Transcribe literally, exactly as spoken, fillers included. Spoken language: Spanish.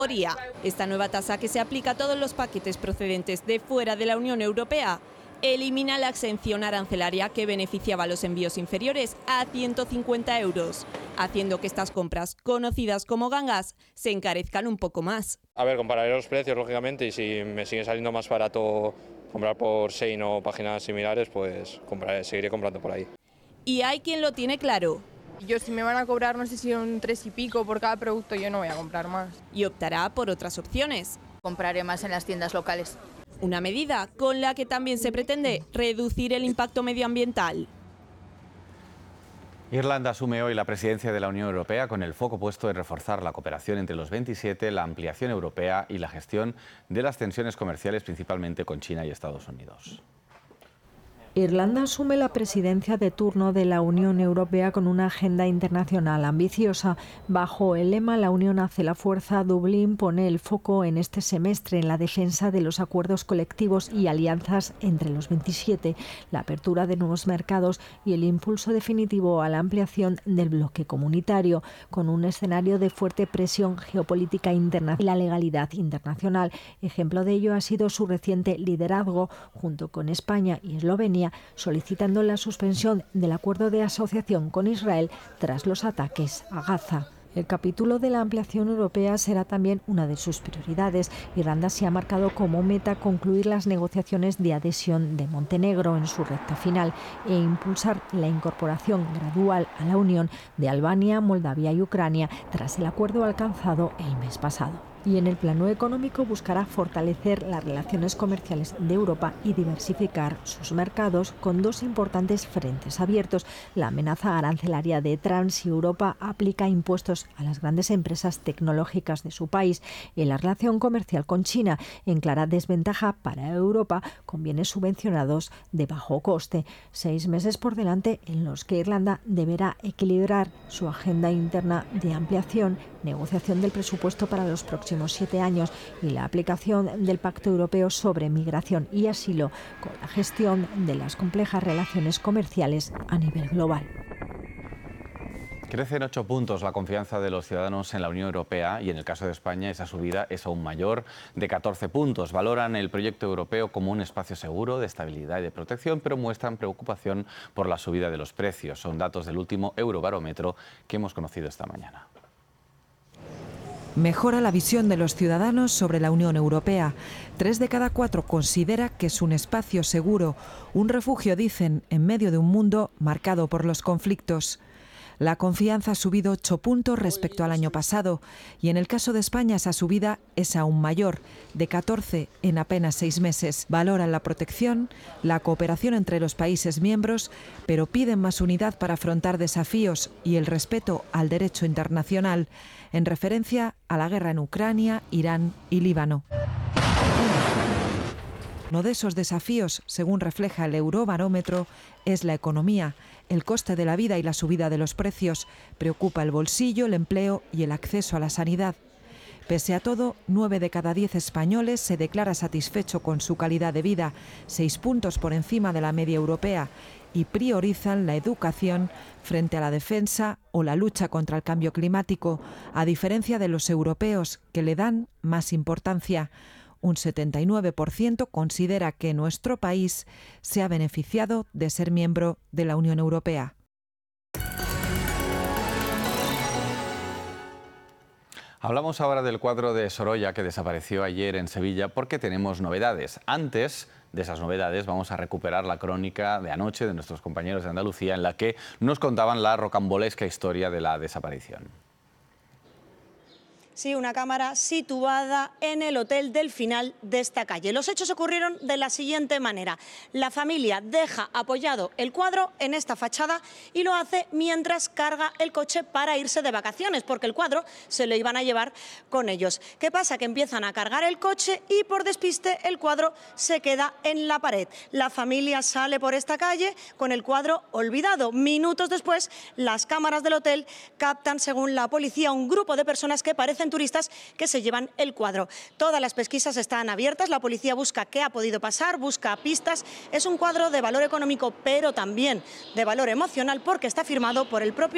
Esta nueva tasa, que se aplica a todos los paquetes procedentes de fuera de la Unión Europea, elimina la exención arancelaria que beneficiaba a los envíos inferiores a ciento cincuenta euros, haciendo que estas compras, conocidas como gangas, se encarezcan un poco más. A ver, compararé los precios, lógicamente, y si me sigue saliendo más barato comprar por Shein o páginas similares, pues compraré, seguiré comprando por ahí. Y hay quien lo tiene claro. Yo, si me van a cobrar, no sé si un tres y pico por cada producto, yo no voy a comprar más. Y optará por otras opciones. Compraré más en las tiendas locales. Una medida con la que también se pretende reducir el impacto medioambiental. Irlanda asume hoy la presidencia de la Unión Europea con el foco puesto en reforzar la cooperación entre los veintisiete, la ampliación europea y la gestión de las tensiones comerciales, principalmente con China y Estados Unidos. Irlanda asume la presidencia de turno de la Unión Europea con una agenda internacional ambiciosa. Bajo el lema "La Unión hace la fuerza", Dublín pone el foco en este semestre en la defensa de los acuerdos colectivos y alianzas entre los veintisiete, la apertura de nuevos mercados y el impulso definitivo a la ampliación del bloque comunitario, con un escenario de fuerte presión geopolítica interna y la legalidad internacional. Ejemplo de ello ha sido su reciente liderazgo, junto con España y Eslovenia, solicitando la suspensión del acuerdo de asociación con Israel tras los ataques a Gaza. El capítulo de la ampliación europea será también una de sus prioridades. Irlanda se ha marcado como meta concluir las negociaciones de adhesión de Montenegro en su recta final e impulsar la incorporación gradual a la Unión de Albania, Moldavia y Ucrania tras el acuerdo alcanzado el mes pasado. Y en el plano económico buscará fortalecer las relaciones comerciales de Europa y diversificar sus mercados con dos importantes frentes abiertos: la amenaza arancelaria de Trump si Europa aplica impuestos a las grandes empresas tecnológicas de su país, y la relación comercial con China, en clara desventaja para Europa con bienes subvencionados de bajo coste. Seis meses por delante en los que Irlanda deberá equilibrar su agenda interna de ampliación, negociación del presupuesto para los próximos siete años y la aplicación del Pacto Europeo sobre Migración y Asilo, con la gestión de las complejas relaciones comerciales a nivel global. Crece en ocho puntos la confianza de los ciudadanos en la Unión Europea y en el caso de España esa subida es aún mayor, de catorce puntos. Valoran el proyecto europeo como un espacio seguro de estabilidad y de protección, pero muestran preocupación por la subida de los precios. Son datos del último Eurobarómetro que hemos conocido esta mañana. Mejora la visión de los ciudadanos sobre la Unión Europea. Tres de cada cuatro considera que es un espacio seguro, un refugio, dicen, en medio de un mundo marcado por los conflictos. La confianza ha subido ocho puntos respecto al año pasado y en el caso de España esa subida es aún mayor, de catorce en apenas seis meses. Valoran la protección, la cooperación entre los países miembros, pero piden más unidad para afrontar desafíos y el respeto al derecho internacional, en referencia a la guerra en Ucrania, Irán y Líbano. Uno de esos desafíos, según refleja el Eurobarómetro, es la economía. El coste de la vida y la subida de los precios preocupa el bolsillo, el empleo y el acceso a la sanidad. Pese a todo, nueve de cada diez españoles se declara satisfecho con su calidad de vida, seis puntos por encima de la media europea, y priorizan la educación frente a la defensa o la lucha contra el cambio climático, a diferencia de los europeos, que le dan más importancia. Un setenta y nueve por ciento considera que nuestro país se ha beneficiado de ser miembro de la Unión Europea. Hablamos ahora del cuadro de Sorolla que desapareció ayer en Sevilla porque tenemos novedades. Antes de esas novedades vamos a recuperar la crónica de anoche de nuestros compañeros de Andalucía en la que nos contaban la rocambolesca historia de la desaparición. Sí, una cámara situada en el hotel del final de esta calle. Los hechos ocurrieron de la siguiente manera. La familia deja apoyado el cuadro en esta fachada y lo hace mientras carga el coche para irse de vacaciones, porque el cuadro se lo iban a llevar con ellos. ¿Qué pasa? Que empiezan a cargar el coche y por despiste el cuadro se queda en la pared. La familia sale por esta calle con el cuadro olvidado. Minutos después, las cámaras del hotel captan, según la policía, un grupo de personas que parecen turistas que se llevan el cuadro. Todas las pesquisas están abiertas, la policía busca qué ha podido pasar, busca pistas. Es un cuadro de valor económico, pero también de valor emocional, porque está firmado por el propio